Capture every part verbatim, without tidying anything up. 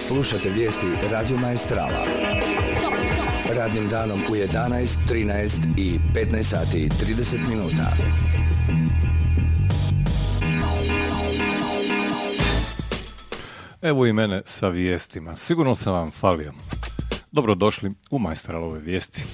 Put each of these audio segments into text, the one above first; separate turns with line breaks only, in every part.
Slušate vijesti Radio Maestrala. Radnim danom u jedanaest, trinaest i petnaest sati i trideset minuta.
Evo i mene sa vijestima. Sigurno sam vam falio. Dobrodošli u Maestralove vijesti.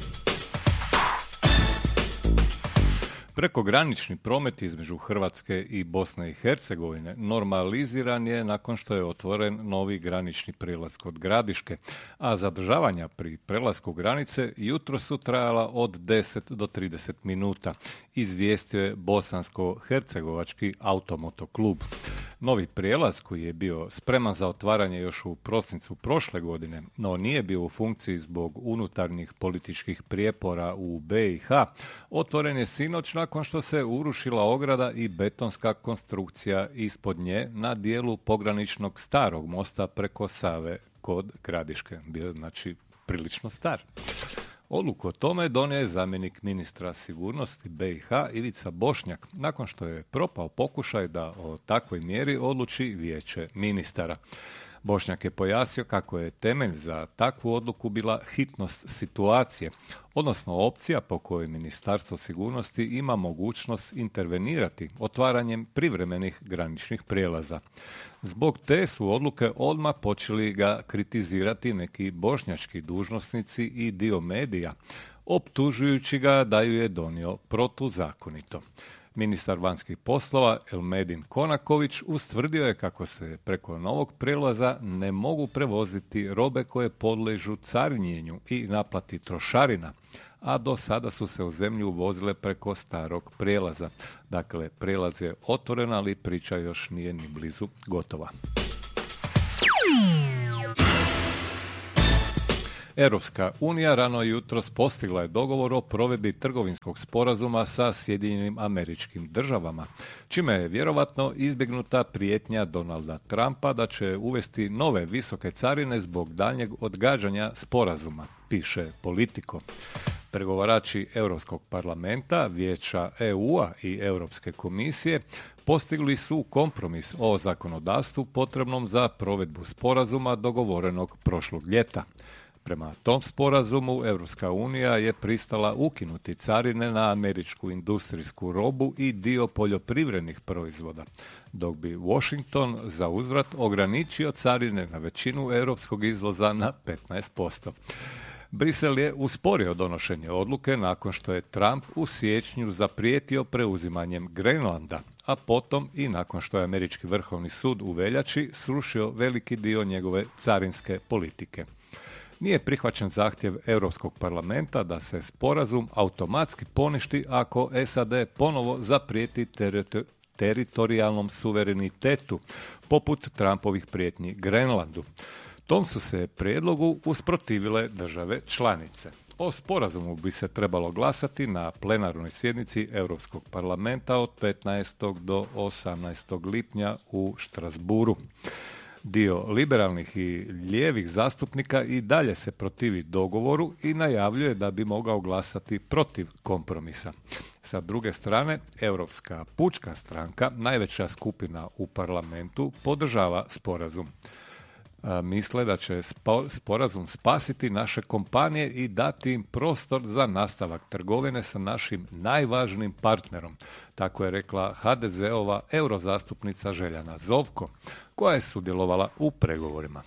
Prekogranični promet između Hrvatske i Bosne i Hercegovine normaliziran je nakon što je otvoren novi granični prijelaz kod Gradiške, a zadržavanja pri prelasku granice jutro su trajala od deset do trideset minuta, izvijestio je Bosansko-hercegovački automotoklub. Novi prijelaz koji je bio spreman za otvaranje još u prosincu prošle godine, no nije bio u funkciji zbog unutarnjih političkih prijepora u be i ha, otvoren je sinoć nakon što se urušila ograda i betonska konstrukcija ispod nje na dijelu pograničnog starog mosta preko Save kod Gradiške. Bio znači prilično star. Odluku o tome donio je zamjenik ministra sigurnosti be i ha Ivica Bošnjak, nakon što je propao pokušaj da o takvoj mjeri odluči vijeće ministara. Bošnjak je pojasnio kako je temelj za takvu odluku bila hitnost situacije, odnosno opcija po kojoj Ministarstvo sigurnosti ima mogućnost intervenirati otvaranjem privremenih graničnih prijelaza. Zbog te su odluke odmah počeli ga kritizirati neki bošnjački dužnosnici i dio medija, optužujući ga da ju je donio protuzakonito. Ministar vanjskih poslova Elmedin Konaković ustvrdio je kako se preko novog prijelaza ne mogu prevoziti robe koje podliježu carinjenju i naplati trošarina, a do sada su se u zemlju uvozile preko starog prijelaza. Dakle, prijelaz je otvoren, ali priča još nije ni blizu gotova. Europska unija rano jutros postigla je dogovor o provedbi trgovinskog sporazuma sa Sjedinjenim Američkim Državama, čime je vjerovatno izbjegnuta prijetnja Donalda Trumpa da će uvesti nove visoke carine zbog daljnjeg odgađanja sporazuma, piše Politico. Pregovarači Europskog parlamenta, Vijeća e u-a i Europske komisije postigli su kompromis o zakonodavstvu potrebnom za provedbu sporazuma dogovorenog prošlog ljeta. Prema tom sporazumu Europska unija je pristala ukinuti carine na američku industrijsku robu i dio poljoprivrednih proizvoda, dok bi Washington za uzvrat ograničio carine na većinu europskog izvoza na petnaest posto. Brisel je usporio donošenje odluke nakon što je Trump u siječnju zaprijetio preuzimanjem Grenlanda, a potom i nakon što je Američki vrhovni sud u veljači srušio veliki dio njegove carinske politike. Nije prihvaćen zahtjev Europskog parlamenta da se sporazum automatski poništi ako es a de ponovo zaprijeti terito- teritorijalnom suverenitetu, poput Trumpovih prijetnji Grenlandu. Tom su se prijedlogu usprotivile države članice. O sporazumu bi se trebalo glasati na plenarnoj sjednici Europskog parlamenta od petnaestog do osamnaestog lipnja u Štrasburu. Dio liberalnih i lijevih zastupnika i dalje se protivi dogovoru i najavljuje da bi mogao glasati protiv kompromisa. Sa druge strane, Europska pučka stranka, najveća skupina u parlamentu, podržava sporazum. Misle da će sporazum spasiti naše kompanije i dati im prostor za nastavak trgovine sa našim najvažnijim partnerom, tako je rekla ha de ze-ova eurozastupnica Željana Zovko, koja je sudjelovala u pregovorima.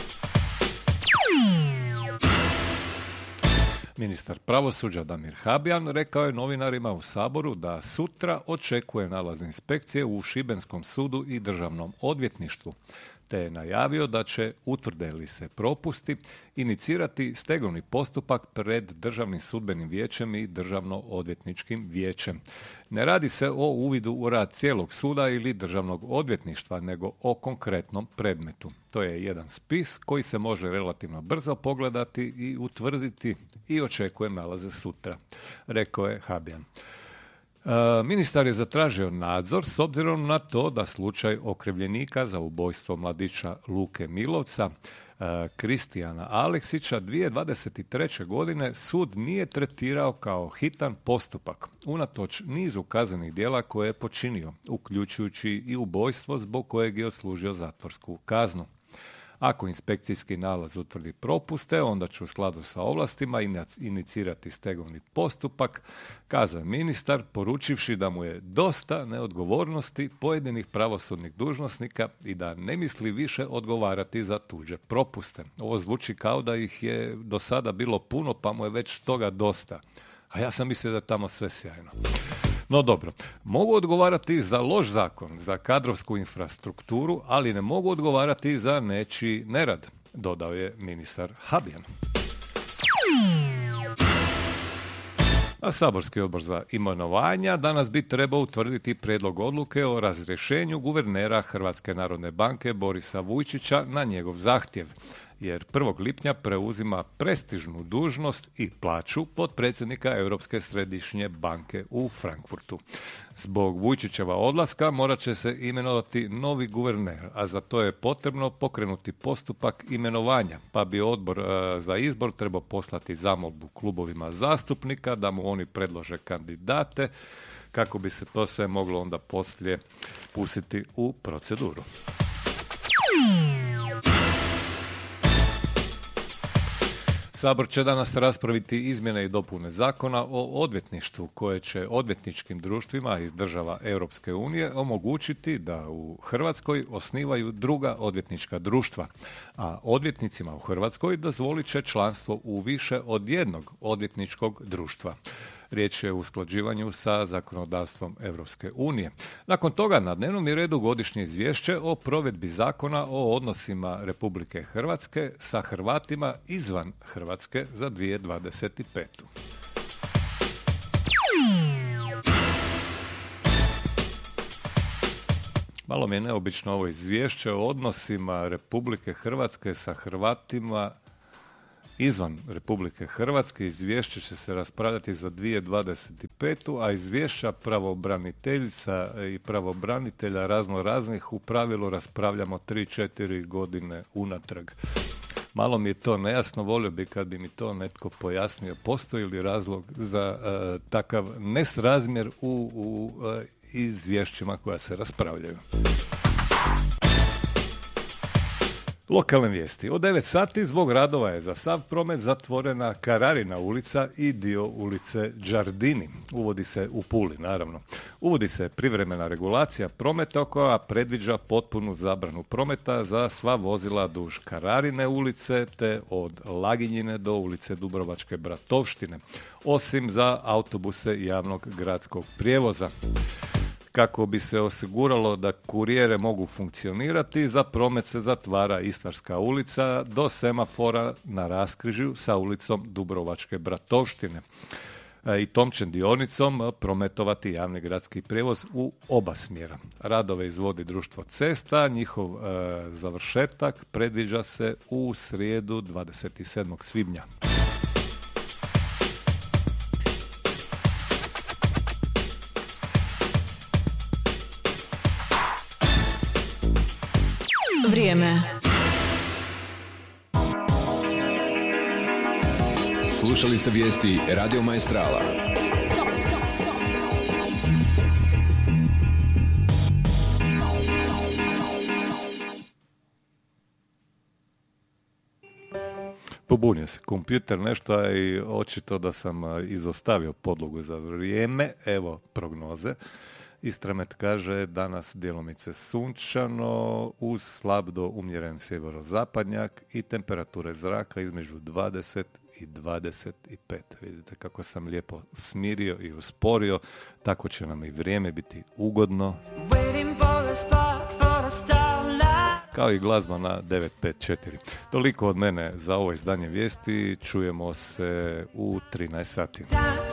Ministar pravosuđa Damir Habijan rekao je novinarima u Saboru da sutra očekuje nalaz inspekcije u Šibenskom sudu i državnom odvjetništvu, te je najavio da će, utvrde li se propusti, inicirati stegovni postupak pred Državnim sudbenim vijećem i Državno-odvjetničkim vijećem. Ne radi se o uvidu u rad cijelog suda ili državnog odvjetništva, nego o konkretnom predmetu. To je jedan spis koji se može relativno brzo pogledati i utvrditi i očekujem nalaze sutra, rekao je Habijan. Ministar je zatražio nadzor s obzirom na to da slučaj okrivljenika za ubojstvo mladića Luke Milovca, Kristijana Aleksića, dvije tisuće dvadeset treće. godine sud nije tretirao kao hitan postupak, unatoč nizu kaznenih djela koje je počinio, uključujući i ubojstvo zbog kojeg je odslužio zatvorsku kaznu. Ako inspekcijski nalaz utvrdi propuste, onda će u skladu sa ovlastima inicirati stegovni postupak, kazao ministar, poručivši da mu je dosta neodgovornosti pojedinih pravosudnih dužnosnika i da ne misli više odgovarati za tuđe propuste. Ovo zvuči kao da ih je do sada bilo puno, pa mu je već toga dosta. A ja sam mislio da je tamo sve sjajno. No dobro, mogu odgovarati za loš zakon, za kadrovsku infrastrukturu, ali ne mogu odgovarati za nečiji nerad, dodao je ministar Habijan. A saborski odbor za imenovanja danas bi trebao utvrditi prijedlog odluke o razrješenju guvernera Hrvatske narodne banke Borisa Vujčića na njegov zahtjev, jer prvog lipnja preuzima prestižnu dužnost i plaću potpredsjednika Europske središnje banke u Frankfurtu. Zbog Vujčićeva odlaska morat će se imenovati novi guverner, a za to je potrebno pokrenuti postupak imenovanja, pa bi odbor e, za izbor trebao poslati zamolbu klubovima zastupnika da mu oni predlože kandidate, kako bi se to sve moglo onda poslije pustiti u proceduru. Sabor će danas raspraviti izmjene i dopune zakona o odvjetništvu koje će odvjetničkim društvima iz država Europske unije omogućiti da u Hrvatskoj osnivaju druga odvjetnička društva, a odvjetnicima u Hrvatskoj dozvolit će članstvo u više od jednog odvjetničkog društva. Riječ je o usklađivanju sa zakonodavstvom Europske unije. Nakon toga na dnevnom je redu godišnje izvješće o provedbi zakona o odnosima Republike Hrvatske sa Hrvatima izvan Hrvatske za dvije tisuće dvadeset pete. Malo mi je neobično ovo izvješće o odnosima Republike Hrvatske sa Hrvatima izvan Republike Hrvatske. Izvješće će se raspravljati za dvije tisuće dvadeset pete. a izvješća pravobraniteljica i pravobranitelja razno raznih u pravilu raspravljamo tri četiri godine unatrag. Malo mi je to nejasno, volio bi kad bi mi to netko pojasnio. Postoji li razlog za uh, takav nesrazmjer u, u uh, izvješćima koja se raspravljaju? Lokalne vijesti. Od devet sati zbog radova je za sav promet zatvorena Kararina ulica i dio ulice Đardini. Uvodi se u Puli, naravno. Uvodi se privremena regulacija prometa koja predviđa potpunu zabranu prometa za sva vozila duž Kararine ulice te od Laginjine do ulice Dubrovačke Bratovštine, osim za autobuse javnog gradskog prijevoza. Kako bi se osiguralo da kurijere mogu funkcionirati, za promet se zatvara Istarska ulica do semafora na raskrižju sa ulicom Dubrovačke Bratovštine i tom će dionicom prometovati javni gradski prijevoz u oba smjera. Radove izvodi društvo cesta, njihov e, završetak predviđa se u srijedu dvadeset sedmog svibnja.
Vrijeme.
Slušali ste vijesti Radio Maestrala.
Pobunio se kompjuter nešto i očito da sam izostavio podlogu za vrijeme. Evo prognoze. Istramet kaže danas djelomice sunčano uz slab do umjeren sjeverozapadnjak i temperature zraka između dvadeset i dvadeset pet. Vidite kako sam lijepo smirio i usporio, tako će nam i vrijeme biti ugodno. Kao i glazba na devet pet četiri. Toliko od mene za ovo izdanje vijesti, čujemo se u trinaest sati.